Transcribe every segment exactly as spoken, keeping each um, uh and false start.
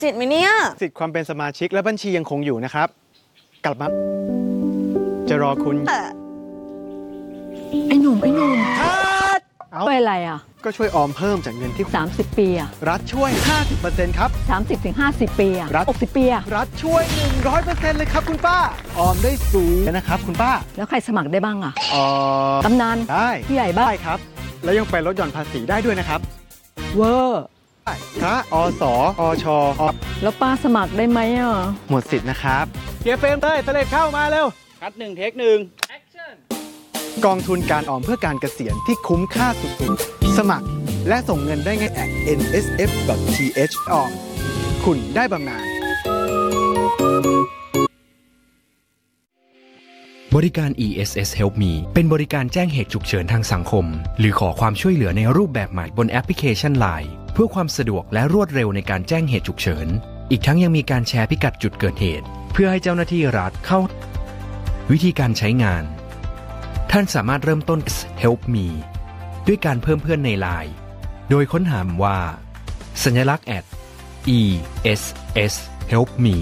สิทธิ์ไหมเนี่ยสิทธิ์ความเป็นสมาชิกและบัญชียังคงอยู่นะครับกลับมาจะรอคุณไอ้หนุ่มไอ้หนุ่มเอาช่วยอะไรอ่ะก็ช่วยออมเพิ่มจากเงินที่สามสิบปีอ่ะรัฐช่วย ห้าสิบเปอร์เซ็นต์ ครับสามสิบถึงห้าสิบปีอ่ะรัฐหกสิบปีอ่ะรัฐช่วย หนึ่งร้อยเปอร์เซ็นต์ เลยครับคุณป้าออมได้สูงนะครับคุณป้าแล้วใครสมัครได้บ้างอ่ะอ๋อกำนันได้ผู้ใหญ่บ้านได้ครับแล้วยังไปลดหย่อนภาษีได้ด้วยนะครับเวอร์ค่ะอสอชอแล้วป้าสมัครได้ไหมอ่ะหมดสิทธิ์นะครับเกียร์เฟรมเลยเสลดเข้ามาเร็วคัดหนึ่งเทคหนึ่งกองทุนการออมเพื่อการเกษียณที่คุ้มค่าสุดๆสมัครและส่งเงินได้ง่าย at เอ็น เอส เอฟ ดอท ที เอช ออมคุณได้บำนาญบริการ อี เอส เอส Help Me เป็นบริการแจ้งเหตุฉุกเฉินทางสังคมหรือขอความช่วยเหลือในรูปแบบใหม่บนแอปพลิเคชัน ไลน์ เพื่อความสะดวกและรวดเร็วในการแจ้งเหตุฉุกเฉินอีกทั้งยังมีการแชร์พิกัดจุดเกิดเหตุเพื่อให้เจ้าหน้าที่รัฐเข้าวิธีการใช้งานท่านสามารถเริ่มต้น Help Me ด้วยการเพิ่มเพื่อนใน ไลน์ โดยค้นหาว่าสัญลักษณ์ แอท อี เอส เอส Help Me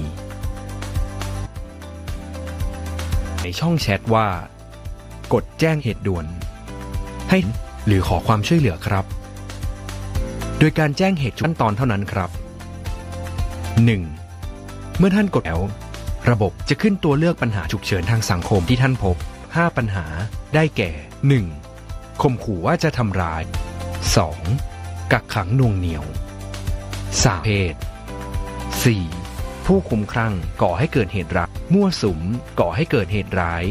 ในช่องแชทว่ากดแจ้งเหตุด่วนให้หรือขอความช่วยเหลือครับโดยการแจ้งเหตุขั้นตอนเท่านั้นครับ หนึ่ง เมื่อท่านกดแล้วระบบจะขึ้นตัวเลือกปัญหาฉุกเฉินทางสังคมที่ท่านพบห้าปัญหาได้แก่ หนึ่ง ข่มขู่ว่าจะทำร้าย สอง กักขังหน่วงเหนี่ยว สาม เพศ สี่ ผู้คุมคลั่งก่อให้เกิดเหตุร้ายมั่วสุมก่อให้เกิดเหตุร้าย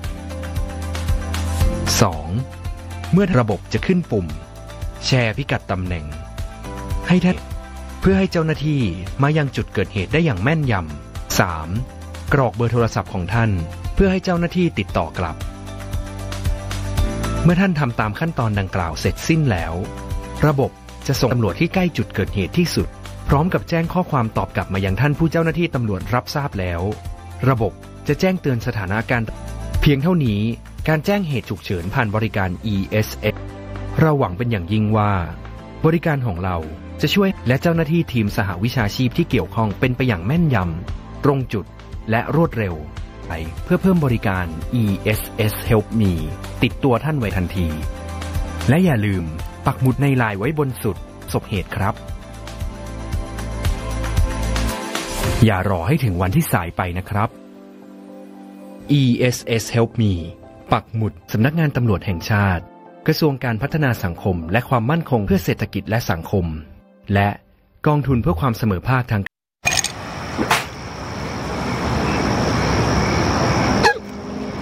สอง เมื่อระบบจะขึ้นปุ่มแชร์พิกัดตำแหน่งให้ท่านเพื่อให้เจ้าหน้าที่มายังจุดเกิดเหตุได้อย่างแม่นยำ สาม กรอกเบอร์โทรศัพท์ของท่านเพื่อให้เจ้าหน้าที่ติดต่อกลับเมื่อท่านทำตามขั้นตอนดังกล่าวเสร็จสิ้นแล้วระบบจะส่งตำรวจที่ใกล้จุดเกิดเหตุที่สุดพร้อมกับแจ้งข้อความตอบกลับมายังท่านผู้เจ้าหน้าที่ตำรวจรับทราบแล้วระบบจะแจ้งเตือนสถานการณ์เพียงเท่านี้การแจ้งเหตุฉุกเฉินผ่านบริการ อี เอส เอส เราหวังเป็นอย่างยิ่งว่าบริการของเราจะช่วยและเจ้าหน้าที่ทีมสหวิชาชีพที่เกี่ยวข้องเป็นไปอย่างแม่นยำตรงจุดและรวดเร็วไปเพื่อเพิ่มบริการ อี เอส เอส Help Me ติดตัวท่านไว้ทันทีและอย่าลืมปักหมุดในไลน์ไว้บนสุดศพเหตุครับอย่ารอให้ถึงวันที่สายไปนะครับ อี เอส เอส Help Me ปักหมุดสำนักงานตำรวจแห่งชาติกระทรวงการพัฒนาสังคมและความมั่นคงเพื่อเศรษฐกิจและสังคมและกองทุนเพื่อความเสมอภาคทาง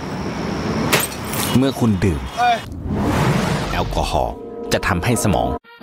เมื่อคุณดื่มแอลกอฮอล์จะทำให้สมอง